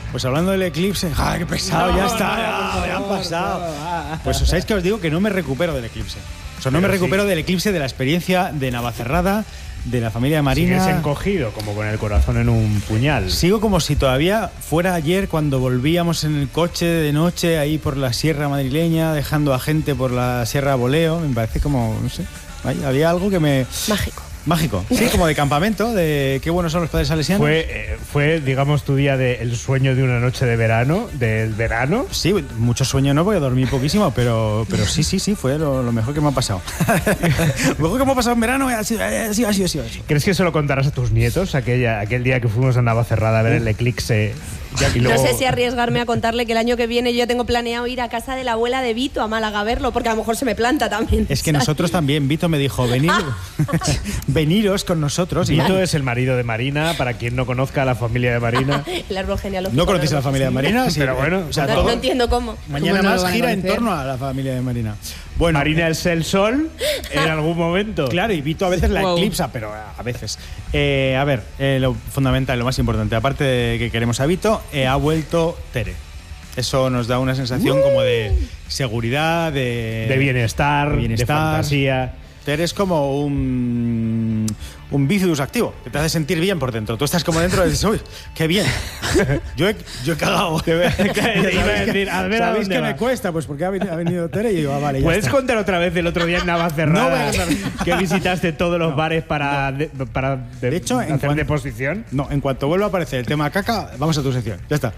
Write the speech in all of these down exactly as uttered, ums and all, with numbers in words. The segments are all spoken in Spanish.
Pues hablando del eclipse, ¡ay, qué pesado! No, ya está, no, ya, ya han pasado. Pues os sabéis que os digo que no me recupero del eclipse. O sea, no Pero me recupero sí. del eclipse, de la experiencia de Navacerrada, de la familia de Marina. Sigues encogido, como con el corazón en un puñal. Sigo como si todavía fuera ayer cuando volvíamos en el coche de noche ahí por la sierra madrileña, dejando a gente por la sierra Boleo. Me parece como, no sé, había algo que me... Mágico. Mágico, sí, como de campamento, de qué buenos son los padres salesianos. Fue, eh, fue digamos, tu día del sueño de una noche de verano, del verano. Sí, mucho sueño no, porque dormí poquísimo, pero, pero sí, sí, sí, fue lo, lo mejor que me ha pasado. Lo mejor que me ha pasado en verano ha sido así, así, así. ¿Crees que se lo contarás a tus nietos aquella, aquel día que fuimos a Navacerrada a ver el eclipse? Y luego... No sé si arriesgarme a contarle que el año que viene yo ya tengo planeado ir a casa de la abuela de Vito, a Málaga, a verlo, porque a lo mejor se me planta también. Es que ¿sabes? Nosotros también, Vito me dijo, venid, veniros con nosotros. Vito y... es el marido de Marina, para quien no conozca a la familia de Marina. El árbol genealógico. ¿No conocéis a la familia de Marina? Sí, pero bueno. O sea, no, todo... no entiendo cómo. Mañana ¿Cómo más no gira en torno a la familia de Marina. Bueno, Marina es el sol en algún momento. Claro, y Vito a veces la wow. eclipsa, pero a veces. Eh, a ver, eh, lo fundamental, lo más importante, aparte de que queremos a Vito, eh, ha vuelto Tere. Eso nos da una sensación uh. como de seguridad, de, de, bienestar, de bienestar, de fantasía. Tere es como un, un bíceps activo, que te hace sentir bien por dentro. Tú estás como dentro y dices, uy, qué bien. Yo he, yo he cagado. Te iba a decir, a ver, ¿sabéis qué me cuesta? Pues porque ha venido Tere y digo, ah, vale, ya ¿Puedes está. contar otra vez el otro día en Navacerrada no que visitaste todos los no, bares para, no. de, para de, de hecho, hacer en cuan, deposición? No, en cuanto vuelva a aparecer el tema caca, vamos a tu sección. Ya está.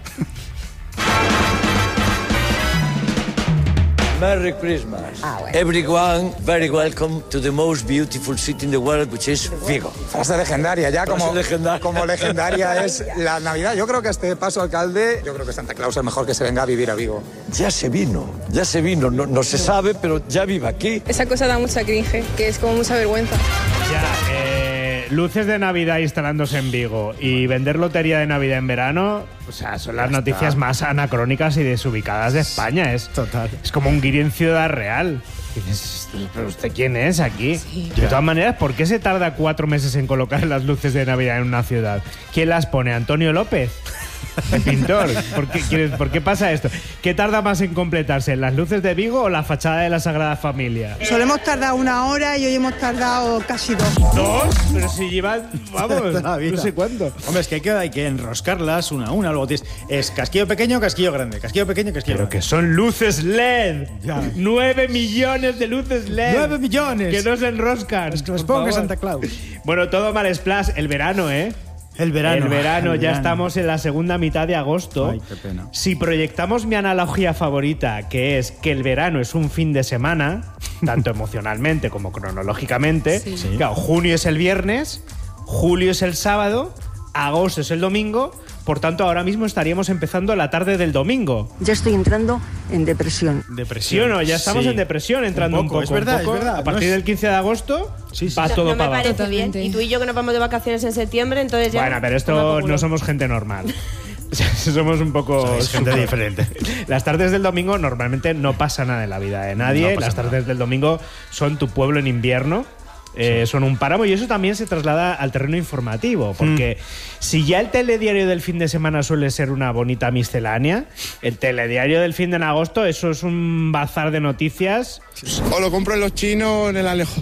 Merry Christmas. Ah, bueno. Everyone, very welcome to the most beautiful city in the world, which is Vigo. Frase legendaria, ya Frase como, legendaria. como legendaria es la Navidad. Yo creo que a este paso, alcalde, yo creo que Santa Claus es mejor que se venga a vivir a Vigo. Ya se vino, ya se vino, no, no se sabe, pero ya vive aquí. Esa cosa da mucha cringe, que es como mucha vergüenza. Ya, eh, luces de Navidad instalándose en Vigo y vender lotería de Navidad en verano, o sea, son las noticias más anacrónicas y desubicadas de España. Es, Total. Es como un guiri en Ciudad Real. Y dices, ¿pero usted quién es aquí? Sí. De todas maneras, ¿por qué se tarda cuatro meses en colocar las luces de Navidad en una ciudad? ¿Quién las pone? ¿Antonio López? El pintor. ¿Por qué, ¿Por qué pasa esto? ¿Qué tarda más en completarse? ¿Las luces de Vigo o la fachada de la Sagrada Familia? Solemos tardar una hora y hoy hemos tardado casi dos. ¿Dos? Pero si llevan, vamos, no sé cuánto. Hombre, es que hay que, hay que enroscarlas una a una. Luego tienes, es casquillo pequeño, casquillo grande. Casquillo pequeño, casquillo Pero grande. que son luces L E D. Ya. Nueve millones de luces L E D. Nueve millones. Que no se enroscan. Es que los ponga Santa Claus. Bueno, todo mal splash. El verano, ¿eh? El verano. El verano, el ya verano. Estamos en la segunda mitad de agosto. Ay, qué pena. Si proyectamos mi analogía favorita, que es que el verano es un fin de semana, tanto emocionalmente como cronológicamente, sí. Sí. Claro, junio es el viernes, julio es el sábado, agosto es el domingo, por tanto ahora mismo estaríamos empezando la tarde del domingo. Ya estoy entrando en depresión. ¿Depresión? ¿Sí o no? Ya estamos sí. en depresión, entrando un poco. un poco. Es verdad, un poco. es verdad. A partir no es... del quince de agosto sí, sí. va No, todo no me para abajo. parece bien. Y tú y yo que nos vamos de vacaciones en septiembre, entonces ya... Bueno, pero esto no somos gente normal. Somos un poco... Es gente diferente. Las tardes del domingo normalmente no pasa nada en la vida de nadie. No Las tardes nada. del domingo son tu pueblo en invierno. Eh, sí. Son un páramo y eso también se traslada al terreno informativo, porque mm. si ya el telediario del fin de semana suele ser una bonita miscelánea, el telediario del fin de en agosto, eso es un bazar de noticias. O lo compro en los chinos o en el Alejo.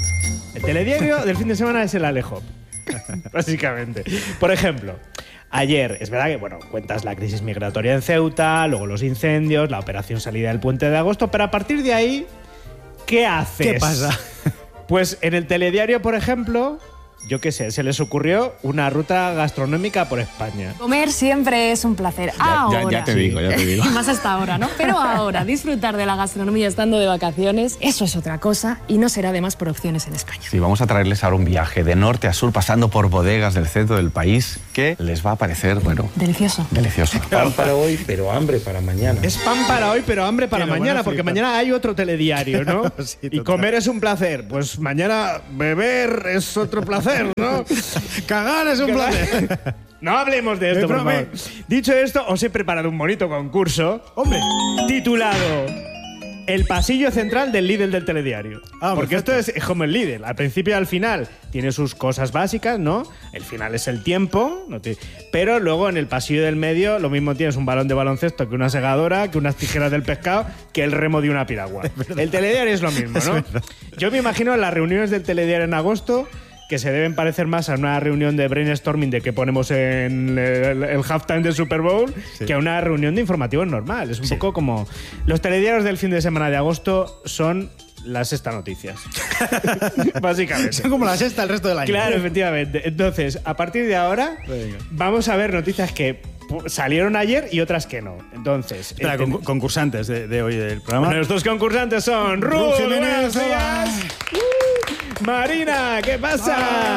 El telediario del fin de semana es el Alejo, básicamente. Por ejemplo, ayer, es verdad que, bueno, cuentas la crisis migratoria en Ceuta, luego los incendios, la operación salida del puente de agosto, pero a partir de ahí, ¿qué haces? ¿Qué pasa? Pues en el telediario, por ejemplo, yo qué sé, se les ocurrió una ruta gastronómica por España. Comer siempre es un placer. Ya, ahora. Ya, ya te digo, ya te digo. Más hasta ahora, ¿no? Pero ahora, disfrutar de la gastronomía estando de vacaciones, eso es otra cosa y no será además por opciones en España. Sí, vamos a traerles ahora un viaje de norte a sur, pasando por bodegas del centro del país, que les va a parecer, bueno... Delicioso. Delicioso. Pan para hoy, pero hambre para mañana. Es pan para hoy, pero hambre para pero mañana, porque mañana hay otro telediario, ¿no? Sí, y comer es un placer. Pues mañana beber es otro placer, ¿no? Cagar es un placer. No hablemos de esto, por favor. Dicho esto, os he preparado un bonito concurso. Hombre. Titulado el pasillo central del Lidl del telediario. Ah, porque perfecto. esto es como el Lidl. Al principio y al final tiene sus cosas básicas, ¿no? El final es el tiempo, no te... pero luego en el pasillo del medio lo mismo tienes un balón de baloncesto que una segadora, que unas tijeras del pescado, que el remo de una piragua. El telediario es lo mismo, ¿no? Yo me imagino las reuniones del telediario en agosto que se deben parecer más a una reunión de brainstorming de que ponemos en el, el halftime del Super Bowl sí. que a una reunión de informativos normal. Es un sí. poco como... Los telediarios del fin de semana de agosto son las sexta noticias. Básicamente. Son como la sexta el resto del año. Claro, efectivamente. Entonces, a partir de ahora, Venga. vamos a ver noticias que salieron ayer y otras que no. Entonces... Espera, el, con, concursantes de, de hoy del programa. Bueno, los dos concursantes son Ruth, buenos días. Marina, ¿qué pasa?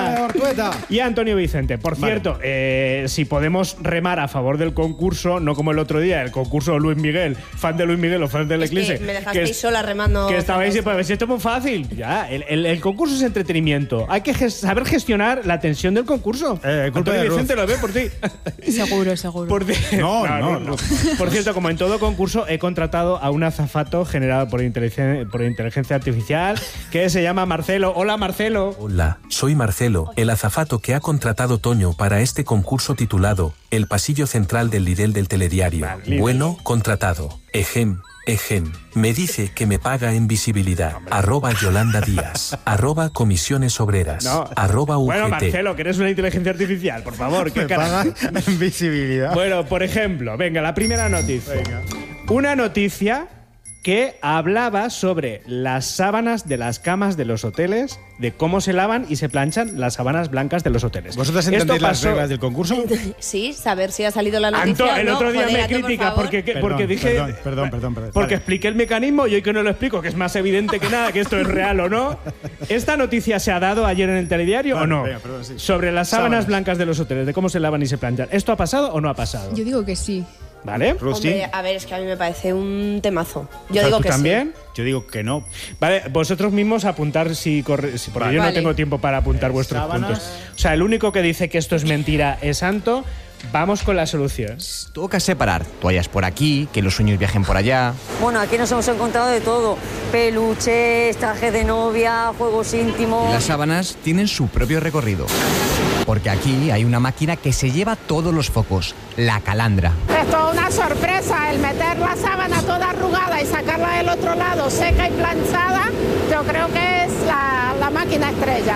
Ah, y Antonio Vicente. Por vale. cierto, eh, si podemos remar a favor del concurso, no como el otro día, el concurso Luis Miguel, fan de Luis Miguel o fan del Eclipse. Me dejasteis que, sola remando. Que estabais y pues, esto es muy fácil. Ya, el, el, el concurso es entretenimiento. Hay que ges- saber gestionar la tensión del concurso. Eh, Antonio Vicente lo ve por ti. Seguro, seguro. Por ti. No, no, no, no, no. Por cierto, como en todo concurso, he contratado a un azafato generado por, inteligen- por inteligencia artificial que se llama Marcelo. Hola, Marcelo. Hola, soy Marcelo, el azafato que ha contratado Toño para este concurso titulado El pasillo central del Lidl del telediario. Vale, bueno, contratado. Ejem, ejem. Me dice que me paga en visibilidad. Hombre. Arroba Yolanda Díaz. Arroba Comisiones Obreras. No. Arroba U G T. Bueno, Marcelo, que eres una inteligencia artificial, por favor. ¿Qué me paga en visibilidad? Bueno, por ejemplo, venga, la primera noticia. Venga. Una noticia que hablaba sobre las sábanas de las camas de los hoteles, de cómo se lavan y se planchan las sábanas blancas de los hoteles. ¿Vosotros entendéis las reglas del concurso? Sí, saber si ha salido la noticia. Anto, el no, otro día joder, me Anto, critica por porque, perdón, porque dije... Perdón, perdón, perdón. perdón porque vale. expliqué el mecanismo y hoy que no lo explico, que es más evidente que nada que esto es real o no. ¿Esta noticia se ha dado ayer en el telediario vale, o no? Venga, perdón, sí. Sobre las sábanas, sábanas blancas de los hoteles, de cómo se lavan y se planchan. ¿Esto ha pasado o no ha pasado? Yo digo que sí. ¿Vale? Hombre, a ver, es que a mí me parece un temazo. Yo ¿Tú digo que también? sí. Yo digo que no. Vale, vosotros mismos apuntar si corre, si, porque vale. yo no tengo tiempo para apuntar eh, vuestros sábanas. puntos. O sea, el único que dice que esto es mentira es Santo. Vamos con la solución. Toca separar toallas por aquí, que los sueños viajen por allá. Bueno, aquí nos hemos encontrado de todo. Peluches, trajes de novia, juegos íntimos. Las sábanas tienen su propio recorrido. Porque aquí hay una máquina que se lleva todos los focos, la calandra. Es toda una sorpresa el meter la sábana toda arrugada y sacarla del otro lado seca y planchada. Yo creo que es la, la máquina estrella.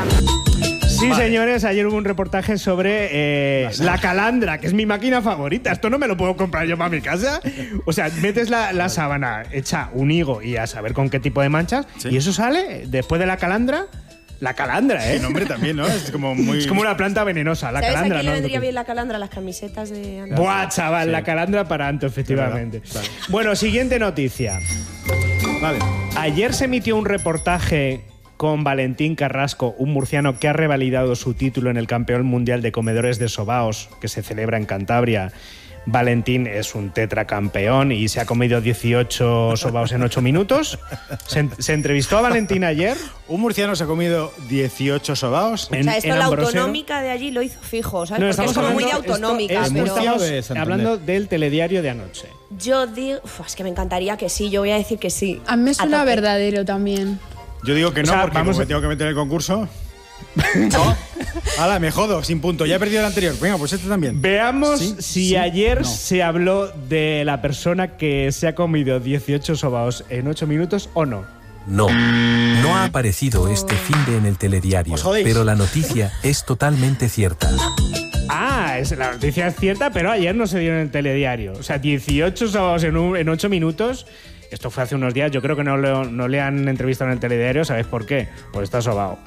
Sí, vale. señores, ayer hubo un reportaje sobre eh, la, la calandra, que es mi máquina favorita. Esto no me lo puedo comprar yo para mi casa. O sea, metes la, la sábana, echa un higo y a saber con qué tipo de manchas, ¿sí? Y eso sale después de la calandra. La calandra, ¿eh? El nombre también, ¿no? Es como muy... Es como una planta venenosa, la ¿Sabes calandra, a quién ¿no? le vendría bien la calandra? Las camisetas de Anto. Buah, chaval, sí. La calandra para Anto, efectivamente. Vale. Bueno, siguiente noticia. Vale. Ayer se emitió un reportaje con Valentín Carrasco, un murciano que ha revalidado su título en el Campeón Mundial de Comedores de Sobaos, que se celebra en Cantabria. Valentín es un tetracampeón y se ha comido dieciocho sobaos en ocho minutos. Se, se entrevistó a Valentín ayer. Un murciano se ha comido dieciocho sobaos. En, o sea, esto la autonómica de allí lo hizo fijo, ¿sabes? No, porque es como hablando, muy de autonómica. Es, pero... Estamos de hablando del telediario de anoche. Yo digo... Uf, es que me encantaría que sí, yo voy a decir que sí. A mí me suena verdadero también. Yo digo que no, o sea, porque vamos a... me tengo que meter en el concurso... No. Hala, me jodo, sin punto. Ya he perdido el anterior. Venga, pues este también. Veamos ¿Sí? si ¿Sí? ayer no. se habló de la persona que se ha comido dieciocho sobaos en ocho minutos o no. No, no ha aparecido este finde en el telediario, pero la noticia es totalmente cierta. Ah, es, la noticia es cierta, pero ayer no se dio en el telediario. O sea, dieciocho sobaos en, un, en ocho minutos... Esto fue hace unos días, yo creo que no, lo, no le han entrevistado en el telediario, ¿sabéis por qué? Pues está sobao.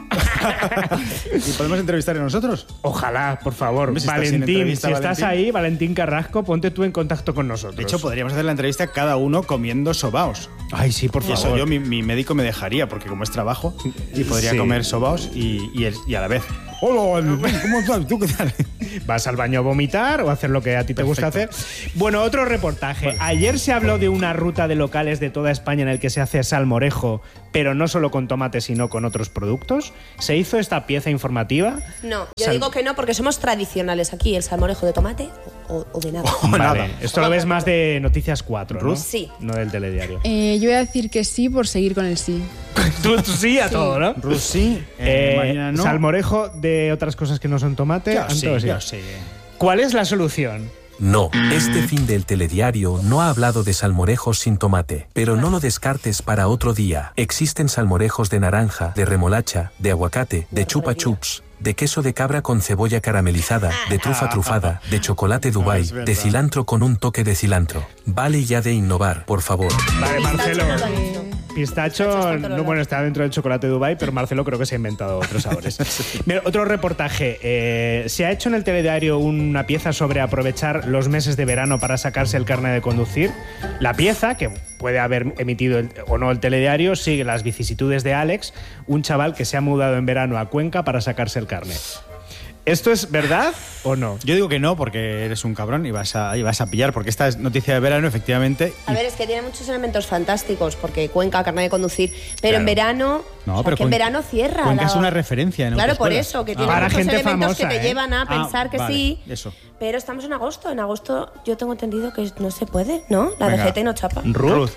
¿Y podemos entrevistar a nosotros? Ojalá, por favor. Hombre, si Valentín, si estás Valentín. ahí, Valentín Carrasco, ponte tú en contacto con nosotros. De hecho, podríamos hacer la entrevista cada uno comiendo sobaos. Ay, sí, por y favor. Eso yo, mi, mi médico me dejaría, porque como es trabajo, y podría sí. comer sobaos y, y, el, y a la vez. Hola, ¿cómo estás? ¿Tú qué tal? ¿Vas al baño a vomitar o a hacer lo que a ti te gusta hacer? Bueno, otro reportaje. Vale. Ayer se habló de una ruta de locales de toda España en el que se hace salmorejo, pero no solo con tomate, sino con otros productos. ¿Se hizo esta pieza informativa? No, yo Sal- digo que no porque somos tradicionales aquí, el salmorejo de tomate o, o de nada. Vale. Nada. Esto lo ves más de Noticias cuatro, ¿no? Sí. No del telediario. Eh, yo voy a decir que sí por seguir con el sí. tú, tú sí a sí. todo, ¿no? Ruth sí, eh, eh, Marina no. Salmorejo de otras cosas que no son tomate. Yo sí, Antonio, yo sí. ¿Cuál es la solución? No, este fin del telediario no ha hablado de salmorejos sin tomate, pero no lo descartes para otro día. Existen salmorejos de naranja, de remolacha, de aguacate, de chupa chups, de queso de cabra con cebolla caramelizada, de trufa trufada, de chocolate Dubai, de cilantro con un toque de cilantro. Vale ya de innovar, por favor. Vale, Marcelo. Pistacho, no, bueno, está dentro del chocolate Dubai, pero Marcelo creo que se ha inventado otros sabores. Mira, otro reportaje. Eh, se ha hecho en el telediario una pieza sobre aprovechar los meses de verano para sacarse el carnet de conducir. La pieza, que puede haber emitido el, o no el telediario, sigue las vicisitudes de Alex, un chaval que se ha mudado en verano a Cuenca para sacarse el carnet. ¿Esto es verdad o no? Yo digo que no, porque eres un cabrón y vas a, y vas a pillar, porque esta es noticia de verano, efectivamente. A ver, es que tiene muchos elementos fantásticos, porque Cuenca, carnet de conducir, pero claro. en verano, no, o sea, pero que en verano cierra. Cuenca la... es una referencia, ¿no? Claro, por eso, que tiene ah, muchos gente elementos famosa, que te ¿eh? llevan a pensar ah, que vale, sí. Eso. Pero estamos en agosto, en agosto yo tengo entendido que no se puede, ¿no? La Venga. D G T no chapa. Ruth.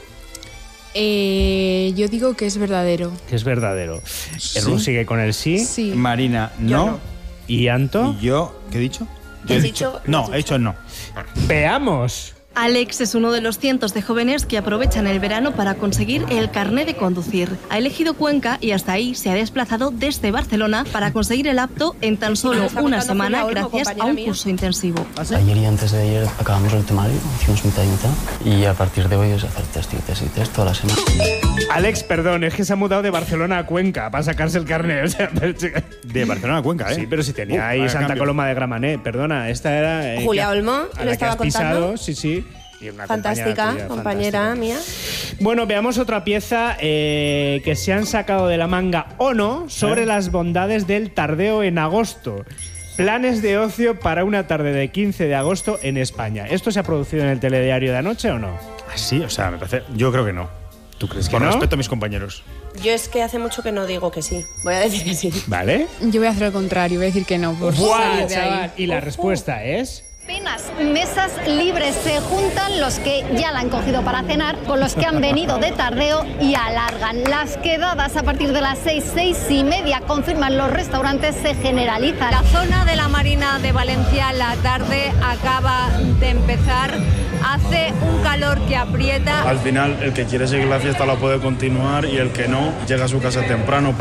Eh, yo digo que es verdadero. Que es verdadero. ¿Sí? Ruth sigue con el sí. Sí. Marina, no. Yo no. ¿Y Anto? ¿Y yo qué he dicho? ¿Qué Yo has he dicho? No, ¿Has he dicho no. Veamos. Alex es uno de los cientos de jóvenes que aprovechan el verano para conseguir el carné de conducir. Ha elegido Cuenca y hasta ahí se ha desplazado desde Barcelona para conseguir el apto en tan solo una semana gracias a un curso intensivo. Ayer y antes de ayer acabamos el temario, hicimos mitad y mitad y a partir de hoy es hacer test y test y test toda la semana. Alex, perdón, es que se ha mudado de Barcelona a Cuenca para sacarse el carnet. O sea, de Barcelona a Cuenca, ¿eh? Sí, pero si tenía Uh, ahí Santa cambio. Coloma de Gramenet. Perdona, esta era... Eh, Julia que, Olmo, a lo la estaba que has pisado, contando. sí, sí. Y una Fantástica, compañera, tuya, compañera fantástica. mía. Bueno, veamos otra pieza eh, que se han sacado de la manga o no sobre ¿Eh? las bondades del tardeo en agosto. Planes de ocio para una tarde de quince de agosto en España. ¿Esto se ha producido en el telediario de anoche o no? Sí, o sea, me parece. Yo creo que no. ¿Tú crees que Por no? respeto a mis compañeros. Yo es que hace mucho que no digo que sí. Voy a decir que sí. ¿Vale? Yo voy a hacer lo contrario, voy a decir que no. Por ¡Buah, salir de ahí. chaval! Y la respuesta es... Apenas mesas libres, se juntan los que ya la han cogido para cenar con los que han venido de tardeo y alargan. Las quedadas a partir de las seis, seis y media, confirman los restaurantes, se generalizan. La zona de la Marina de Valencia, la tarde acaba de empezar. Hace un calor que aprieta. Al final, el que quiere seguir la fiesta la puede continuar y el que no, llega a su casa temprano.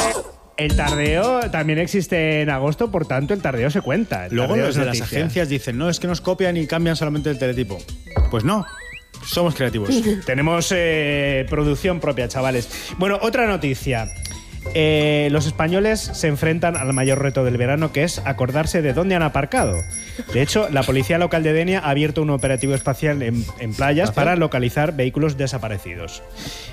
El tardeo también existe en agosto, por tanto el tardeo se cuenta. El Luego tardeo los es de las noticia. agencias dicen, no, es que nos copian y cambian solamente el teletipo. Pues no, somos creativos. Tenemos eh, producción propia, chavales. Bueno, otra noticia. Eh, los españoles se enfrentan al mayor reto del verano, que es acordarse de dónde han aparcado. De hecho, la policía local de Denia ha abierto un operativo espacial en, en playas ¿Ah, sí? para localizar vehículos desaparecidos.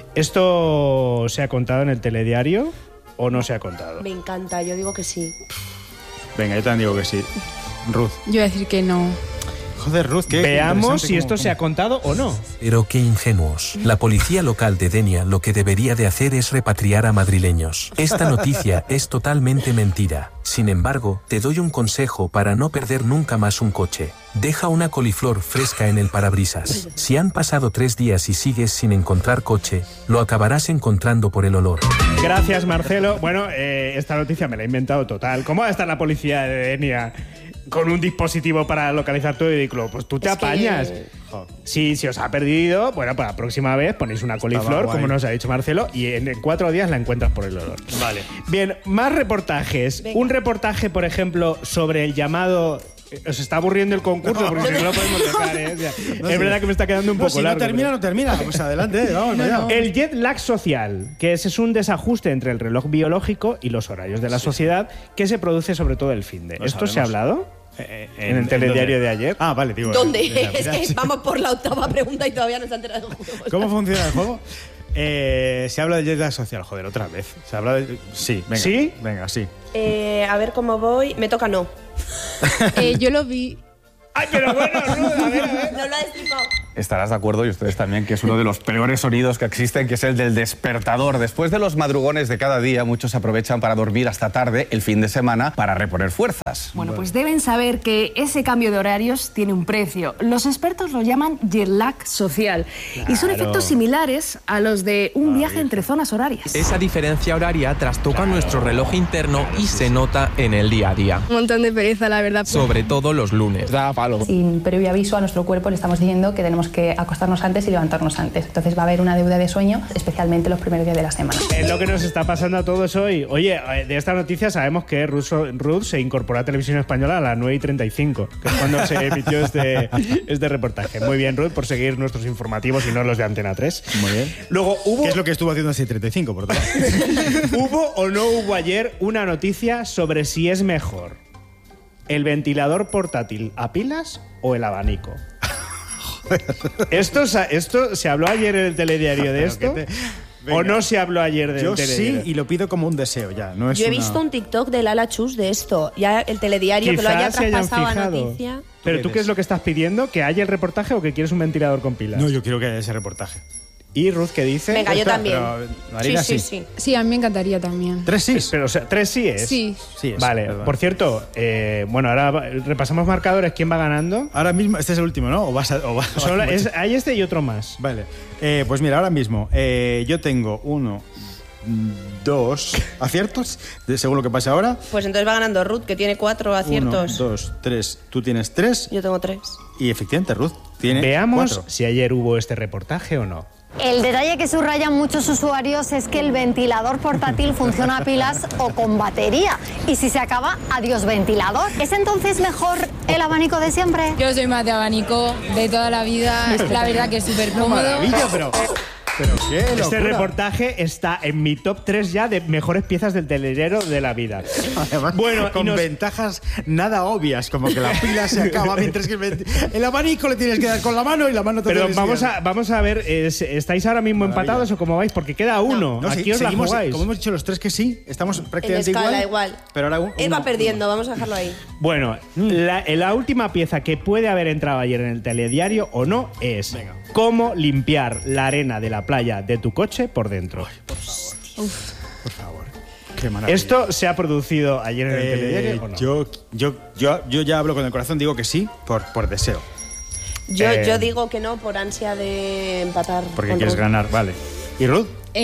¿Esto se ha contado en el telediario o no se ha contado? Me encanta, yo digo que sí. Venga, yo también digo que sí. Ruth. Yo voy a decir que no. Joder, Ruth, qué Veamos si interesante esto cómo- se ha contado o no. Pero qué ingenuos. La policía local de Denia lo que debería de hacer es repatriar a madrileños. Esta noticia es totalmente mentira. Sin embargo, te doy un consejo para no perder nunca más un coche. Deja una coliflor fresca en el parabrisas. Si han pasado tres días y sigues sin encontrar coche, lo acabarás encontrando por el olor. Gracias, Marcelo. Bueno, eh, esta noticia me la he inventado total. ¿Cómo va a estar la policía de Denia con un dispositivo para localizar tu vehículo? Pues tú te Es que- apañas. Si, si os ha perdido, bueno, para la próxima vez ponéis una coliflor, guay. como nos ha dicho Marcelo, y en, en cuatro días la encuentras por el olor. Vale. Bien, más reportajes. Venga. Un reportaje, por ejemplo, sobre el llamado... Os está aburriendo el concurso, porque si no lo podemos dejar, ¿eh? O sea, No es sé. verdad que me está quedando un No, poco si largo. no termina, pero- no termina. Pues adelante, eh, vamos, allá. El jet lag social, que es, es un desajuste entre el reloj biológico y los horarios de la sociedad que se produce sobre todo el fin de. Lo ¿Esto se ha sabemos. hablado? en el telediario dónde? de ayer. Ah, vale, digo. ¿Dónde? eh, Es que vamos por la octava pregunta y todavía no se ha enterado del juego. ¿Cómo funciona el juego? Eh, se habla de jet lag social, joder, otra vez. Se habla de... Sí, venga. ¿Sí? Venga, sí. Eh, a ver cómo voy. Me toca no. Eh, yo lo vi. ¡Ay, pero bueno, Ruth! A ver, a ver. No lo ha destripado. Estarás de acuerdo, y ustedes también, que es uno de los peores sonidos que existen, que es el del despertador. Después de los madrugones de cada día, muchos aprovechan para dormir hasta tarde el fin de semana para reponer fuerzas. Bueno, pues deben saber que ese cambio de horarios tiene un precio. Los expertos lo llaman jet lag social. Claro. Y son efectos similares a los de un viaje entre zonas horarias. Esa diferencia horaria trastoca nuestro reloj interno y se nota en el día a día. Un montón de pereza, la verdad. Sobre todo los lunes. Da palo. Sin previo aviso a nuestro cuerpo le estamos diciendo que tenemos que acostarnos antes y levantarnos antes. Entonces va a haber una deuda de sueño, especialmente los primeros días de la semana. Es lo que nos está pasando a todos hoy. Oye, de esta noticia sabemos que Ruth, Ruth se incorporó a Televisión Española a las nueve y treinta y cinco, que es cuando se emitió este, este reportaje. Muy bien, Ruth, por seguir nuestros informativos y no los de Antena tres. Muy bien. Luego hubo... ¿Qué es lo que estuvo haciendo a seis y treinta y cinco, por tanto? ¿Hubo o no hubo ayer una noticia sobre si es mejor el ventilador portátil a pilas o el abanico? ¿Esto, ¿Esto se habló ayer en el telediario de esto? Te... ¿O no se habló ayer del Yo telediario? Sí, y lo pido como un deseo ya. No es Yo he una... visto un TikTok de Lala Chus de esto. Ya el telediario Quizás que lo haya se hayan traspasado a fijado. noticia. ¿Pero tú qué es lo que estás pidiendo? ¿Que haya el reportaje o que quieres un ventilador con pilas? No, yo quiero que haya ese reportaje. ¿Y Ruth qué dice? Venga, yo Está, también. pero, Marina, sí, sí, sí, sí. Sí, a mí me encantaría también. ¿Tres sí? Pero, o sea, ¿tres sí es? Sí. Sí es, vale, perdón. por cierto, eh, bueno, ahora repasamos marcadores. ¿Quién va ganando? Ahora mismo, este es el último, ¿no? ¿O vas a, o vas, Solo, es, hay este y otro más. Vale. Eh, pues mira, ahora mismo eh, yo tengo uno, dos aciertos, de, según lo que pasa ahora. Pues entonces va ganando Ruth, que tiene cuatro aciertos. Uno, dos, tres. Tú tienes tres. Yo tengo tres. Y efectivamente, Ruth tiene Veamos cuatro. si ayer hubo este reportaje o no. El detalle que subrayan muchos usuarios es que el ventilador portátil funciona a pilas o con batería. Y si se acaba, adiós ventilador. ¿Es entonces mejor el abanico de siempre? Yo soy más de abanico de toda la vida. La verdad que es súper cómodo. Maravilla, pero... ¿Pero qué Este locura? reportaje está en mi top tres ya de mejores piezas del telediario de la vida. Además, bueno, con y nos... ventajas nada obvias, como que la pila se acaba mientras que el, vent... el abanico le tienes que dar con la mano y la mano te Pero tienes vamos que... a, vamos a ver, eh, ¿estáis ahora mismo Maravilla. empatados o cómo vais? Porque queda uno. No, Aquí sí, os la seguimos, jugáis. como hemos dicho los tres que sí, estamos En prácticamente escala igual, igual. Pero ahora un, Él va uno, perdiendo, vamos a dejarlo ahí. Bueno, la, la última pieza que puede haber entrado ayer en el telediario o no es Venga. cómo limpiar la arena de la playa de tu coche por dentro. Ay, por favor. Uf. Por favor. Qué maravilla. ¿Esto se ha producido ayer en el Eh, telediario o no? yo, yo, yo, yo ya hablo con el corazón, digo que sí, por, por deseo. Yo, Eh, yo digo que no por ansia de empatar. Porque con quieres Ruth. ganar, vale. ¿Y Ruth?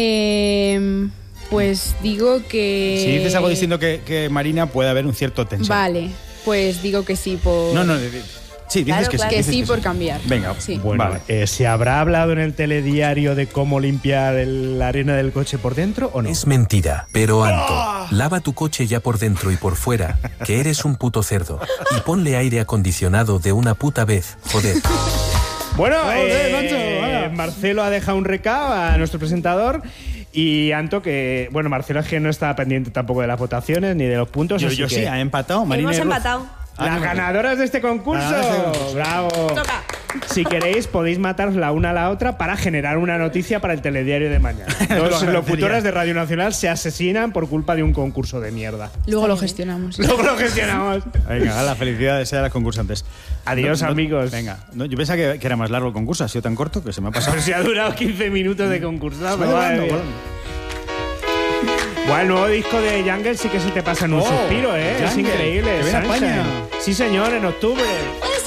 Eh, pues digo que... Si dices algo diciendo que, que Marina puede haber un cierto tensión. Vale, pues digo que sí por... No, no, de- de- sí, dices Claro, que claro. sí. Que dices sí que por cambiar. Venga, Sí. Bueno, vale. eh, ¿se habrá hablado en el telediario de cómo limpiar el- la arena del coche por dentro o no? Es mentira, pero Anto, lava tu coche ya por dentro y por fuera, que eres un puto cerdo, y ponle aire acondicionado de una puta vez, joder. Bueno, Joder, eh, Nacho, vaya. Marcelo ha dejado un recado a nuestro presentador y Anto, que, bueno, Marcelo es que no está pendiente tampoco de las votaciones ni de los puntos. Yo, así yo que sí, ha empatado Marina Hemos y Ruth. empatado. Ah, Las no, ganadoras de este concurso. Ganadoras de este concurso. ¡Bravo! Toca. Si queréis, podéis mataros la una a la otra para generar una noticia para el telediario de mañana. Lo Dos agradecería. locutoras de Radio Nacional se asesinan por culpa de un concurso de mierda. Luego lo gestionamos. Luego lo gestionamos. Venga, la felicidad de ser a las concursantes. Adiós, No, no, amigos. Venga, no, yo pensaba que, que era más largo el concurso, ha sido tan corto que se me ha pasado. Pero si ha durado quince minutos de concursado. Se me ha madre ido mía. volando. Bueno, el nuevo disco de Jungle sí que se te pasa en un Oh, suspiro, ¿eh? Es Jungle, increíble. que viene a Sunshine. España. Sí, señor, en octubre.